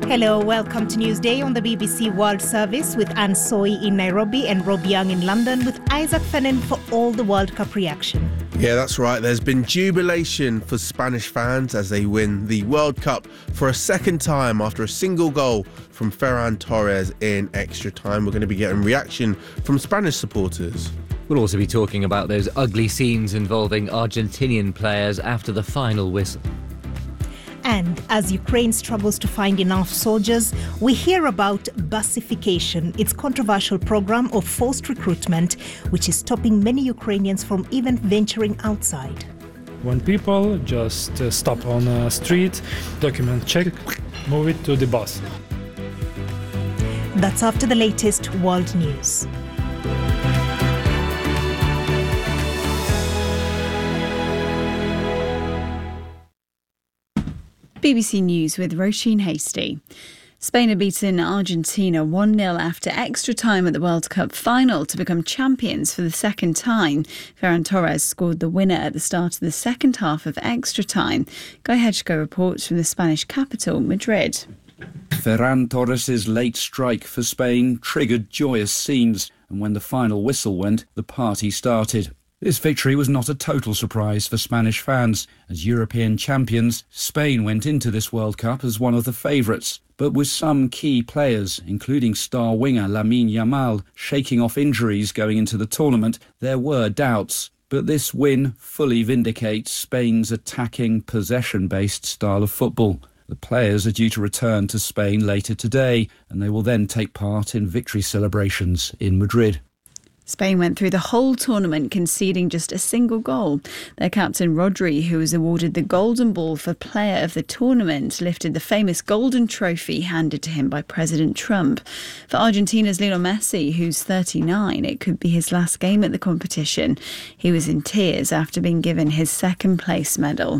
Hello, welcome to Newsday on the BBC World Service with Anne Soy in Nairobi and Rob Young in London with Isaac Fennin for all the World Cup reaction. Yeah, that's right. There's been jubilation for Spanish fans as they win the World Cup for a second time after a single goal from Ferran Torres in extra time. We're going to be getting reaction from Spanish supporters. We'll also be talking about those ugly scenes involving Argentinian players after the final whistle. And as Ukraine struggles to find enough soldiers, we hear about busification, its controversial program of forced recruitment, which is stopping many Ukrainians from even venturing outside. When people just stop on a street, document check, move it to the bus. That's after the latest world news. BBC News with Roisin Hasty. Spain had beaten Argentina 1-0 after extra time at the World Cup final to become champions for the second time. Ferran Torres scored the winner at the start of the second half of extra time. Guy Hedgeko reports from the Spanish capital, Madrid. Ferran Torres' late strike for Spain triggered joyous scenes, and when the final whistle went, the party started. This victory was not a total surprise for Spanish fans. As European champions, Spain went into this World Cup as one of the favourites. But with some key players, including star winger Lamine Yamal, shaking off injuries going into the tournament, there were doubts. But this win fully vindicates Spain's attacking, possession-based style of football. The players are due to return to Spain later today, and they will then take part in victory celebrations in Madrid. Spain went through the whole tournament conceding just a single goal. Their captain Rodri, who was awarded the Golden Ball for Player of the Tournament, lifted the famous Golden Trophy handed to him by President Trump. For Argentina's Lionel Messi, who's 39, it could be his last game at the competition. He was in tears after being given his second place medal.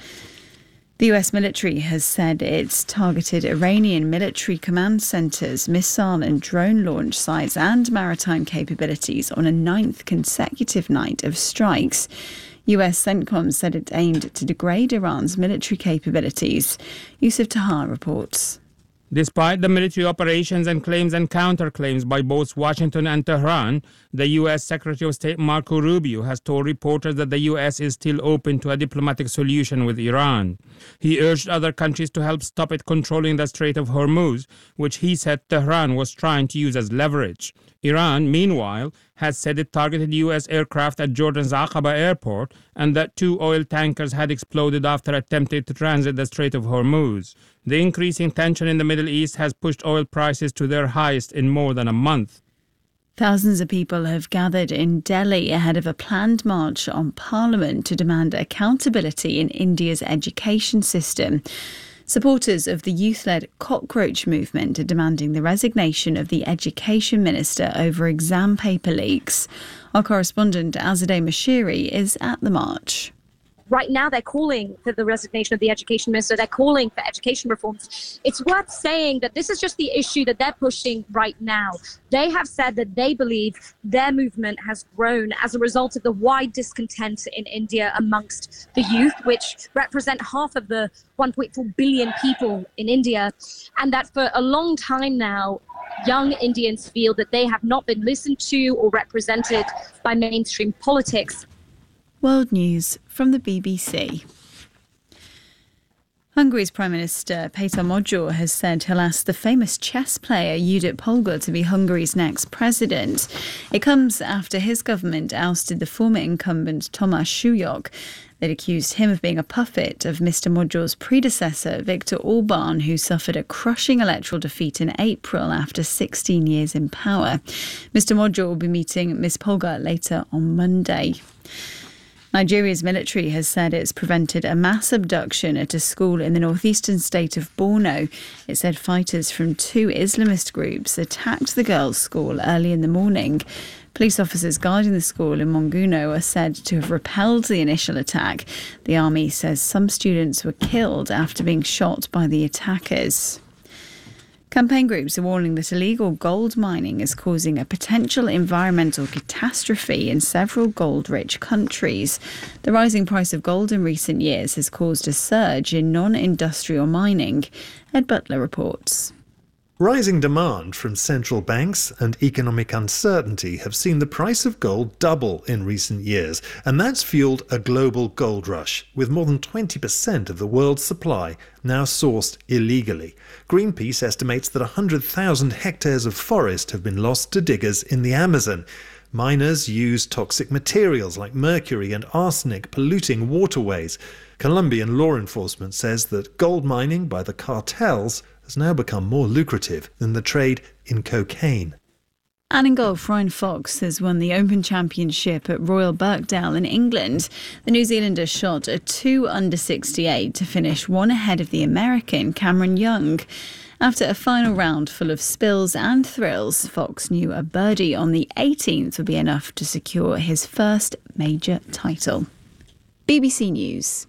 The US military has said it's targeted Iranian military command centres, missile and drone launch sites and maritime capabilities on a 9th consecutive night of strikes. US CENTCOM said it aimed to degrade Iran's military capabilities. Yusuf Tahar reports. Despite the military operations and claims and counterclaims by both Washington and Tehran, the U.S. Secretary of State Marco Rubio has told reporters that the U.S. is still open to a diplomatic solution with Iran. He urged other countries to help stop it controlling the Strait of Hormuz, which he said Tehran was trying to use as leverage. Iran, meanwhile, has said it targeted U.S. aircraft at Jordan's Aqaba airport and that 2 oil tankers had exploded after attempting to transit the Strait of Hormuz. The increasing tension in the Middle East has pushed oil prices to their highest in more than a month. Thousands of people have gathered in Delhi ahead of a planned march on Parliament to demand accountability in India's education system. Supporters of the youth-led Cockroach movement are demanding the resignation of the Education Minister over exam paper leaks. Our correspondent Azadeh Mashiri is at the march. Right now, they're calling for the resignation of the education minister. They're calling for education reforms. It's worth saying that this is just the issue that they're pushing right now. They have said that they believe their movement has grown as a result of the wide discontent in India amongst the youth, which represent half of the 1.4 billion people in India. And that for a long time now, young Indians feel that they have not been listened to or represented by mainstream politics. World News from the BBC. Hungary's Prime Minister Péter Magyar has said he'll ask the famous chess player Judit Polgar to be Hungary's next president. It comes after his government ousted the former incumbent Tamás Súlyog. They'd accused him of being a puppet of Mr. Magyar's predecessor, Viktor Orbán, who suffered a crushing electoral defeat in April after 16 years in power. Mr. Magyar will be meeting Ms. Polgar later on Monday. Nigeria's military has said it's prevented a mass abduction at a school in the northeastern state of Borno. It said fighters from 2 Islamist groups attacked the girls' school early in the morning. Police officers guarding the school in Monguno are said to have repelled the initial attack. The army says some students were killed after being shot by the attackers. Campaign groups are warning that illegal gold mining is causing a potential environmental catastrophe in several gold-rich countries. The rising price of gold in recent years has caused a surge in non-industrial mining. Ed Butler reports. Rising demand from central banks and economic uncertainty have seen the price of gold double in recent years, and that's fueled a global gold rush, with more than 20% of the world's supply now sourced illegally. Greenpeace estimates that 100,000 hectares of forest have been lost to diggers in the Amazon. Miners use toxic materials like mercury and arsenic, polluting waterways. Colombian law enforcement says that gold mining by the cartels has now become more lucrative than the trade in cocaine. And in golf, Ryan Fox has won the Open Championship at Royal Birkdale in England. The New Zealander shot a 2 under 68 to finish one ahead of the American Cameron Young. After a final round full of spills and thrills, Fox knew a birdie on the 18th would be enough to secure his first major title. BBC News.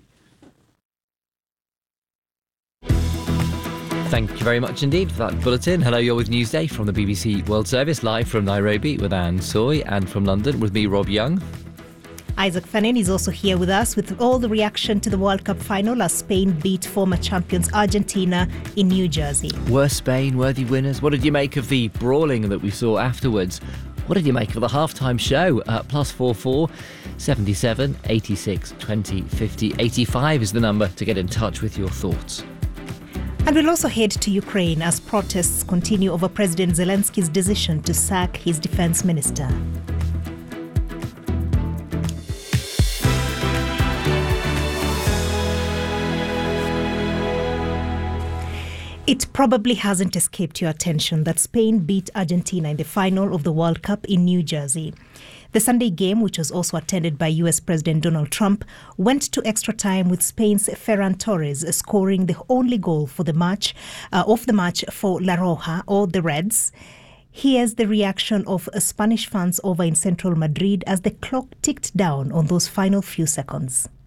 Thank you very much indeed for that bulletin. Hello, you're with Newsday from the BBC World Service, live from Nairobi with Anne Soy, and from London with me, Rob Young. Isaac Fanin is also here with us with all the reaction to the World Cup final as Spain beat former champions Argentina in New Jersey. Were Spain worthy winners? What did you make of the brawling that we saw afterwards? What did you make of the halftime show? +44 77 86 20 50 85 is the number to get in touch with your thoughts. And we'll also head to Ukraine as protests continue over President Zelensky's decision to sack his defense minister. It probably hasn't escaped your attention that Spain beat Argentina in the final of the World Cup in New Jersey. The Sunday game, which was also attended by US President Donald Trump, went to extra time with Spain's Ferran Torres scoring the only goal for the match for La Roja, or the Reds. Here's the reaction of Spanish fans over in central Madrid as the clock ticked down on those final few seconds.